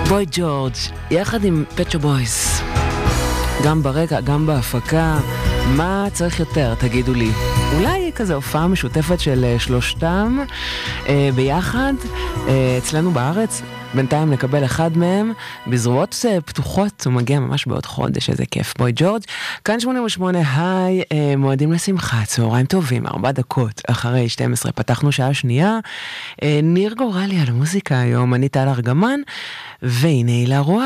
בוי ג'ורג' יחד עם פט שופ בויז, גם ברקע גם בהפקה. מה צריך יותר, תגידו לי? אולי כזה הופעה משותפת של שלושתם ביחד אצלנו בארץ. בינתיים נקבל אחד מהם בזרועות פתוחות, הוא מגיע ממש בעוד חודש, איזה כיף. בוי ג'ורג'. כאן 88, היי, מועדים לשמחה, צהריים טובים, 4 דקות אחרי 12, פתחנו שעה שנייה. ניר גורלי על המוזיקה היום, אני טל ארגמן, והנה הילה רואה.